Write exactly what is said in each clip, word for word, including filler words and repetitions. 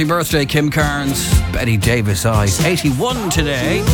Happy birthday, Kim Carnes. Betty Davis, I. eighty-one today.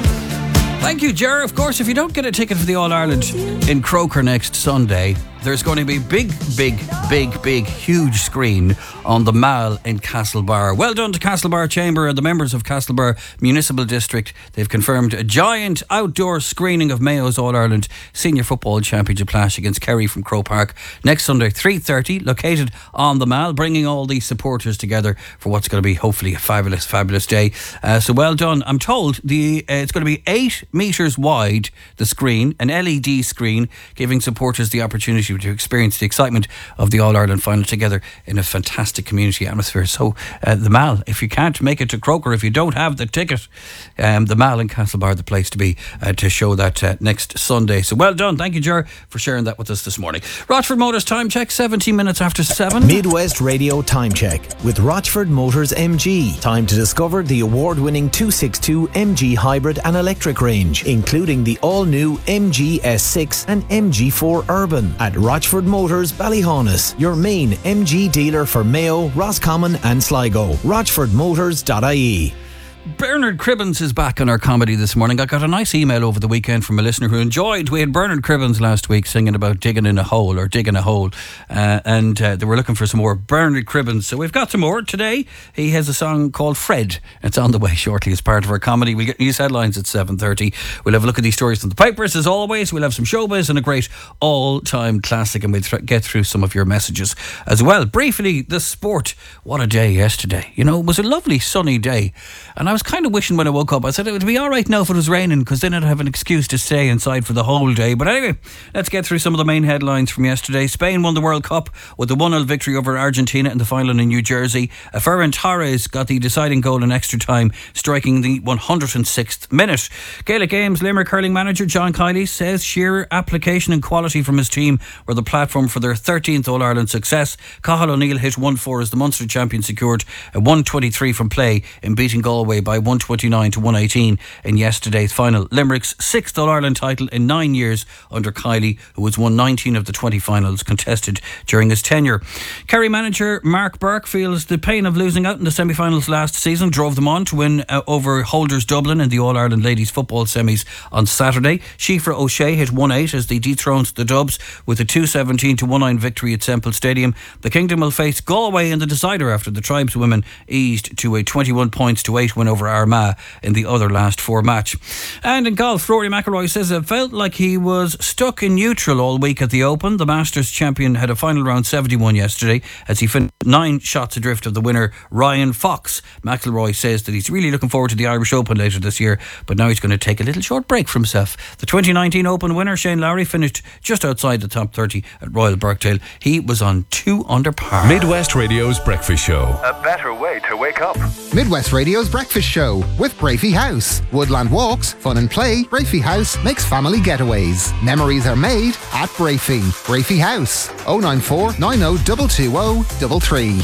Thank you, Ger. Of course, if you don't get a ticket for the All-Ireland in Croker next Sunday, there's going to be big, big, big, big, huge screen on the Mall in Castlebar. Well done to Castlebar Chamber and the members of Castlebar Municipal District. They've confirmed a giant outdoor screening of Mayo's All-Ireland Senior Football Championship clash against Kerry from Croke Park next Sunday, three thirty, located on the Mall, bringing all these supporters together for what's going to be hopefully a fabulous, fabulous day. Uh, so well done. I'm told the uh, it's going to be eight metres wide, the screen, an L E D screen, giving supporters the opportunity to experience the excitement of the All-Ireland final together in a fantastic community atmosphere. So uh, the Mall, if you can't make it to Croker, if you don't have the ticket, um, the Mall in Castlebar, the place to be uh, to show that uh, next Sunday. So well done. Thank you, Ger, for sharing that with us this morning. Rochford Motors time check, seventeen minutes after seven. Midwest Radio time check with Rochford Motors M G. Time to discover the award-winning two sixty-two M G hybrid and electric range, including the all-new M G S six and M G four Urban at Rochford Motors Ballyhaunis, your main M G dealer for Mayo, Roscommon and Sligo. rochford motors dot I E. Bernard Cribbins is back on our comedy this morning. I got a nice email over the weekend from a listener who enjoyed. We had Bernard Cribbins last week singing about digging in a hole or digging a hole, uh, and uh, they were looking for some more Bernard Cribbins. So we've got some more today. He has a song called Fred. It's on the way shortly as part of our comedy. We'll get news headlines at seven thirty. We'll have a look at these stories from the papers as always. We'll have some showbiz and a great all-time classic, and we'll th- get through some of your messages as well. Briefly, the sport. What a day yesterday. You know, it was a lovely sunny day, and I was kind of wishing when I woke up, I said it would be all right now if it was raining, because then I'd have an excuse to stay inside for the whole day. But anyway, let's get through some of the main headlines from yesterday. Spain won the World Cup with a one nil victory over Argentina in the final in New Jersey. Ferran Torres got the deciding goal in extra time, striking the one hundred sixth minute. Gaelic Games Limerick hurling manager John Kiley says sheer application and quality from his team were the platform for their thirteenth All-Ireland success. Cathal O'Neill hit one four as the Munster champion secured a one twenty-three from play in beating Galway by one twenty-nine to one eighteen in yesterday's final. Limerick's sixth All-Ireland title in nine years under Kiley, who has won nineteen of the twenty finals contested during his tenure. Kerry manager Mark Burke feels the pain of losing out in the semi-finals last season drove them on to win uh, over Holders Dublin in the All-Ireland ladies football semis on Saturday. Shifra O'Shea hit one eight as they dethroned the Dubs with a two seventeen to one nine victory at Semple Stadium. The Kingdom will face Galway in the decider after the tribeswomen eased to a twenty-one points to eight win over Armagh in the other last four match. And in golf, Rory McIlroy says it felt like he was stuck in neutral all week at the Open. The Masters champion had a final round seventy-one yesterday as he finished nine shots adrift of the winner Ryan Fox. McIlroy says that he's really looking forward to the Irish Open later this year, but now he's going to take a little short break for himself. The twenty nineteen Open winner Shane Lowry finished just outside the top thirty at Royal Birkdale. He was on two under par. Midwest Radio's Breakfast Show. A better way to wake up. Midwest Radio's Breakfast Show with Brafey House. Woodland walks, fun and play. Brafey House makes family getaways. Memories are made at Brafey. Brafey House. oh nine four, nine oh two two oh three three.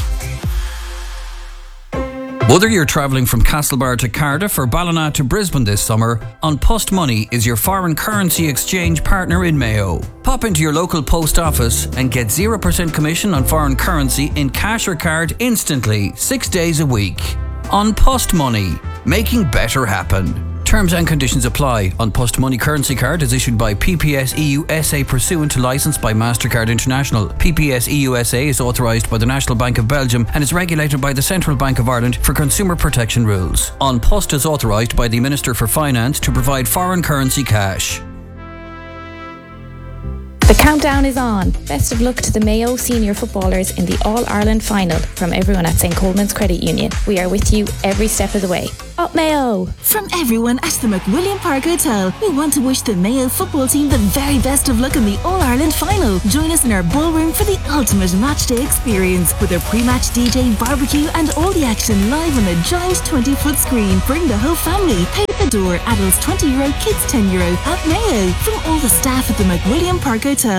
Whether you're travelling from Castlebar to Cardiff or Ballina to Brisbane this summer, An Post Money is your foreign currency exchange partner in Mayo. Pop into your local post office and get zero percent commission on foreign currency in cash or card instantly, six days a week. An Post Money, making better happen. Terms and conditions apply. An Post Money currency card is issued by P P S E U S A pursuant to licence by MasterCard International. P P S E U S A is authorised by the National Bank of Belgium and is regulated by the Central Bank of Ireland for consumer protection rules. An Post is authorised by the Minister for Finance to provide foreign currency cash. The countdown is on. Best of luck to the Mayo senior footballers in the All-Ireland final from everyone at Saint Coleman's Credit Union. We are with you every step of the way. Up Mayo! From everyone at the McWilliam Park Hotel, we want to wish the Mayo football team the very best of luck in the All-Ireland final. Join us in our ballroom for the ultimate matchday experience with a pre-match D J, barbecue and all the action live on a giant twenty-foot screen. Bring the whole family. Pay at the door. Adults twenty euro, kids ten euro at Mayo. From all the staff at the McWilliam Park Hotel.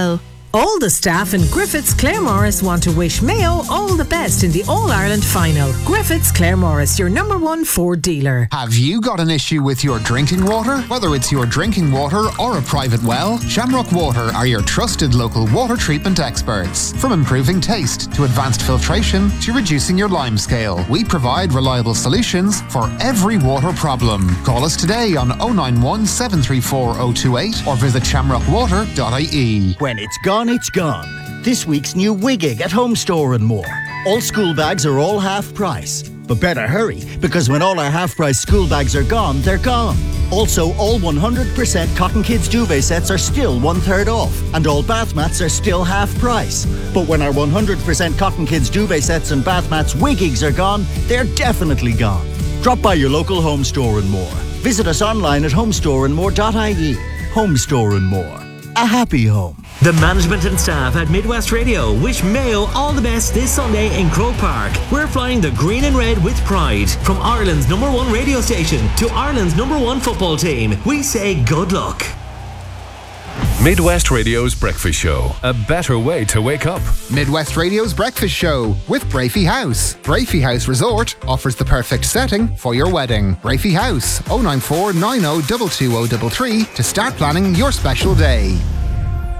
All the staff in Griffiths Claremorris want to wish Mayo all the best in the All-Ireland final. Griffiths Claremorris, your number one Ford dealer. Have you got an issue with your drinking water? Whether it's your drinking water or a private well, Shamrock Water are your trusted local water treatment experts. From improving taste to advanced filtration to reducing your lime scale, we provide reliable solutions for every water problem. Call us today on oh nine one, seven three four, oh two eight or visit shamrock water dot I E. When it's gone, it's gone. This week's new Wiggig at Home Store and More. All school bags are all half price. But better hurry, because when all our half price school bags are gone, they're gone. Also, all one hundred percent Cotton Kids duvet sets are still one third off, and all bath mats are still half price. But when our one hundred percent Cotton Kids duvet sets and bath mats Wiggigs are gone, they're definitely gone. Drop by your local Home Store and More. Visit us online at home store and more dot I E. Home Store and More. A happy home. The management and staff at Midwest Radio wish Mayo all the best this Sunday in Croke Park. We're flying the green and red with pride. From Ireland's number one radio station to Ireland's number one football team, we say good luck. Midwest Radio's Breakfast Show. A better way to wake up. Midwest Radio's Breakfast Show with Brafey House. Brafey House Resort offers the perfect setting for your wedding. Brafey House, oh nine four, nine oh two two oh three three to start planning your special day.